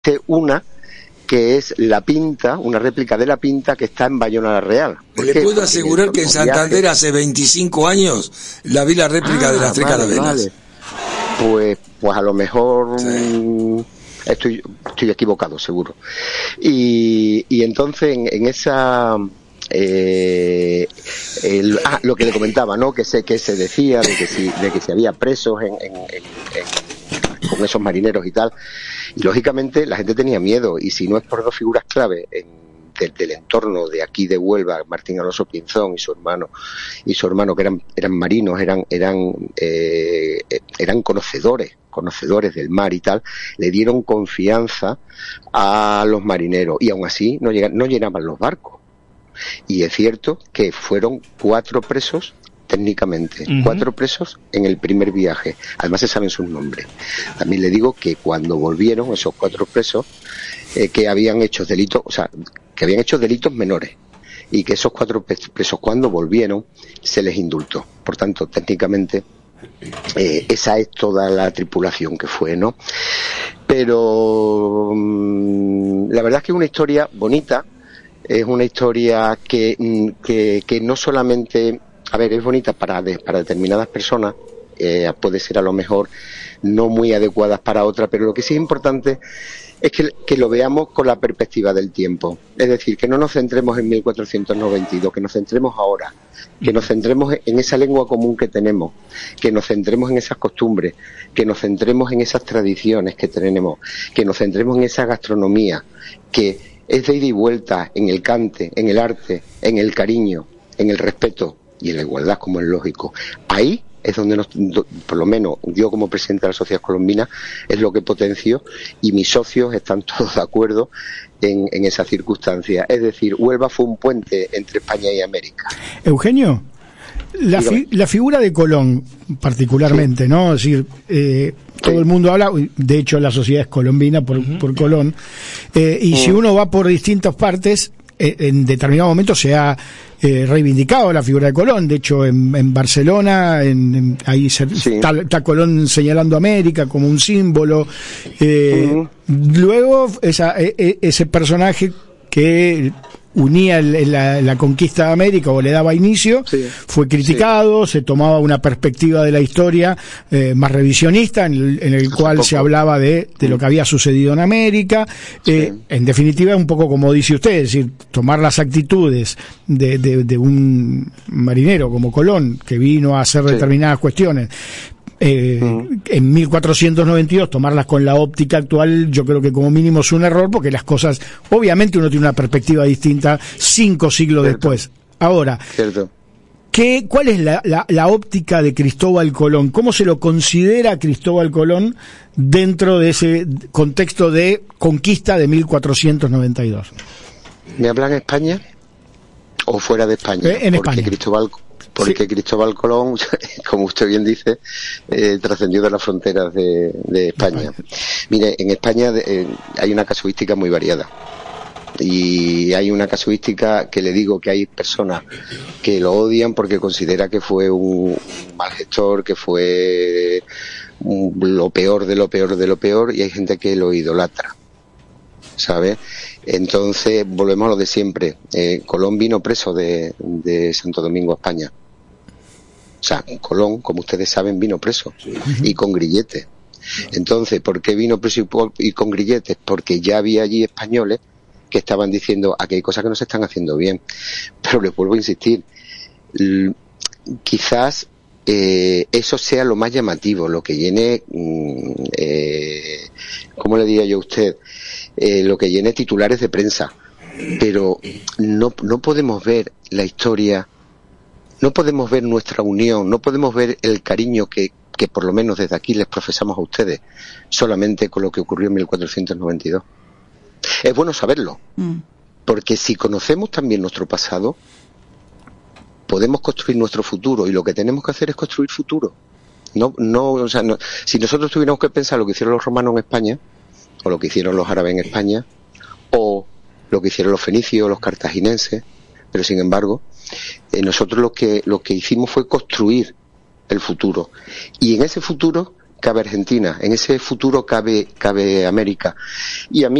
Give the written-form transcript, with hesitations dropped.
una que es la Pinta, una réplica de la Pinta que está en Bayona la Real. Le puedo asegurar que en Santander hace 25 años la vi la réplica de las tres carabelas. Pues a lo mejor estoy equivocado, seguro. Y entonces en esa lo que le comentaba, ¿no? Que se decía de que si había presos con esos marineros y tal, y lógicamente la gente tenía miedo, y si no es por dos figuras clave del entorno de aquí de Huelva, Martín Alonso Pinzón y su hermano que eran marinos, eran conocedores del mar y tal, le dieron confianza a los marineros, y aún así no llenaban los barcos. Y es cierto que fueron 4 presos técnicamente, 4 presos en el primer viaje. Además se saben sus nombres. También le digo que cuando volvieron esos 4 presos, que habían hecho delitos, delitos menores, y que esos 4 presos cuando volvieron se les indultó. Por tanto, técnicamente esa es toda la tripulación que fue, ¿no? Pero la verdad es que es una historia bonita, es una historia que no solamente, a ver, es bonita para determinadas personas, puede ser a lo mejor no muy adecuadas para otras, pero lo que sí es importante es que lo veamos con la perspectiva del tiempo. Es decir, que no nos centremos en 1492, que nos centremos ahora, que nos centremos en esa lengua común que tenemos, que nos centremos en esas costumbres, que nos centremos en esas tradiciones que tenemos, que nos centremos en esa gastronomía, que es de ida y vuelta en el cante, en el arte, en el cariño, en el respeto y en la igualdad, como es lógico. Ahí es donde por lo menos yo como presidente de la Sociedad Colombina, es lo que potencio, y mis socios están todos de acuerdo en esa circunstancia. Es decir, Huelva fue un puente entre España y América. Eugenio, la figura de Colón particularmente, sí, ¿no? Es decir, todo el mundo habla, de hecho la sociedad es colombina por Colón, y si uno va por distintas partes, en determinado momento se ha reivindicado la figura de Colón. De hecho, en Barcelona, ahí está Colón señalando a América como un símbolo. Luego, ese personaje que unía la conquista de América o le daba inicio, fue criticado, se tomaba una perspectiva de la historia más revisionista, en el cual se hablaba de lo que había sucedido en América. En definitiva, un poco como dice usted, es decir, tomar las actitudes de un marinero como Colón, que vino a hacer determinadas cuestiones, en 1492, tomarlas con la óptica actual, yo creo que como mínimo es un error, porque las cosas, obviamente uno tiene una perspectiva distinta 5 siglos después. Ahora, ¿cuál es la óptica de Cristóbal Colón? ¿Cómo se lo considera Cristóbal Colón dentro de ese contexto de conquista de 1492? ¿Me hablan en España o fuera de España? En España. Porque Cristóbal Colón, como usted bien dice, trascendió de las fronteras de España. Mire, en España hay una casuística muy variada. Y hay una casuística que le digo que hay personas que lo odian porque considera que fue un mal gestor, que fue lo peor de lo peor de lo peor, y hay gente que lo idolatra, ¿sabes? Entonces, volvemos a lo de siempre. Colón vino preso de Santo Domingo a España. O sea, Colón, como ustedes saben, vino preso, y con grilletes. Entonces, ¿por qué vino preso y con grilletes? Porque ya había allí españoles que estaban diciendo, aquí hay cosas que no se están haciendo bien. Pero les vuelvo a insistir, quizás eso sea lo más llamativo, lo que llene, ¿cómo le diría yo a usted? Lo que llene titulares de prensa. Pero no podemos ver la historia, no podemos ver nuestra unión, no podemos ver el cariño que por lo menos desde aquí les profesamos a ustedes, solamente con lo que ocurrió en 1492. Es bueno saberlo, porque si conocemos también nuestro pasado, podemos construir nuestro futuro, y lo que tenemos que hacer es construir futuro. Si nosotros tuviéramos que pensar lo que hicieron los romanos en España, o lo que hicieron los árabes en España, o lo que hicieron los fenicios, los cartagineses, pero sin embargo, nosotros lo que hicimos fue construir el futuro, y en ese futuro Argentina, en ese futuro cabe América. Y a mí